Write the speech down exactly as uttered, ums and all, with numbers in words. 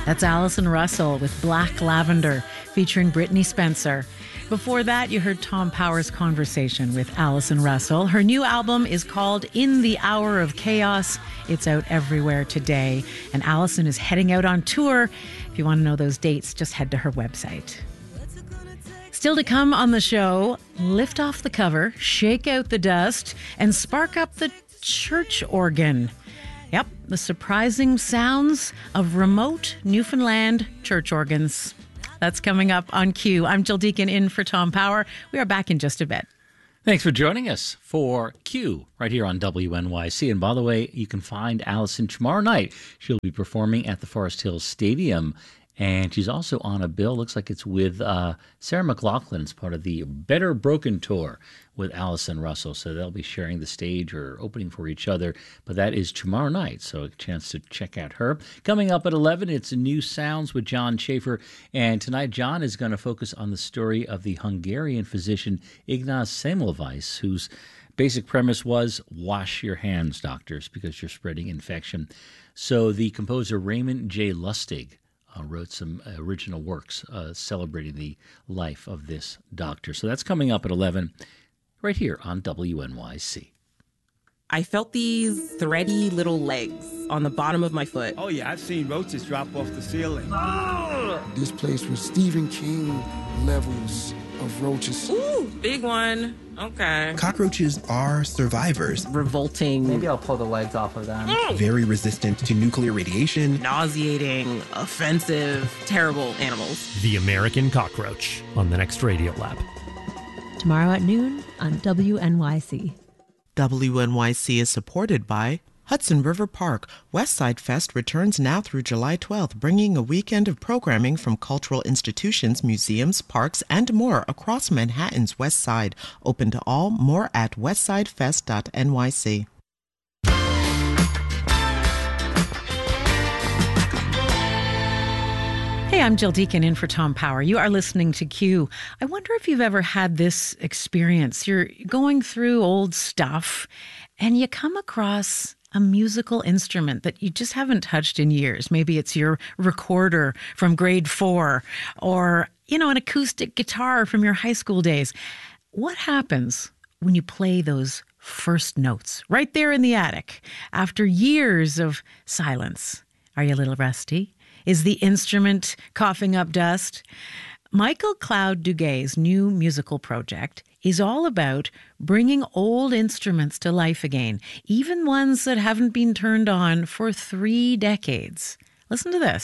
That's Alison Russell with Black Lavender, featuring Brittany Spencer. Before that, you heard Tom Power's conversation with Alison Russell. Her new album is called In the Hour of Chaos. It's out everywhere today. And Alison is heading out on tour. If you want to know those dates, just head to her website. Still to come on the show, lift off the cover, shake out the dust, and spark up the church organ. Yep, the surprising sounds of remote Newfoundland church organs. That's coming up on Q. I'm Jill Deacon in for Tom Power. We are back in just a bit. Thanks for joining us for Q right here on W N Y C. And by the way, you can find Alison tomorrow night. She'll be performing at the Forest Hills Stadium. And she's also on a bill, looks like it's with uh, Sarah McLachlan. It's part of the Better Broken Tour with Alison Russell. So they'll be sharing the stage or opening for each other. But that is tomorrow night, so a chance to check out her. Coming up at eleven, it's New Sounds with John Schaefer. And tonight, John is going to focus on the story of the Hungarian physician Ignaz Semmelweis, whose basic premise was, wash your hands, doctors, because you're spreading infection. So the composer Raymond J. Lustig Uh, wrote some original works uh, celebrating the life of this doctor. So that's coming up at eleven right here on W N Y C. I felt these thready little legs on the bottom of my foot. Oh, yeah, I've seen roaches drop off the ceiling. Oh! This place was Stephen King levels of roaches. Ooh, big one. Okay. Cockroaches are survivors. Revolting. Maybe I'll pull the legs off of them. Mm. Very resistant to nuclear radiation. Nauseating, offensive, terrible animals. The American Cockroach on the next Radio Lab. Tomorrow at noon on W N Y C. W N Y C is supported by Hudson River Park. Westside Fest returns now through July twelfth, bringing a weekend of programming from cultural institutions, museums, parks, and more across Manhattan's West Side. Open to all. More at westsidefest dot N Y C. Hey, I'm Jill Deacon in for Tom Power. You are listening to Q. I wonder if you've ever had this experience. You're going through old stuff and you come across a musical instrument that you just haven't touched in years. Maybe it's your recorder from grade four or, you know, an acoustic guitar from your high school days. What happens when you play those first notes right there in the attic after years of silence? Are you a little rusty? Is the instrument coughing up dust? Michael Cloud Duguay's new musical project is all about bringing old instruments to life again, even ones that haven't been turned on for three decades. Listen to this.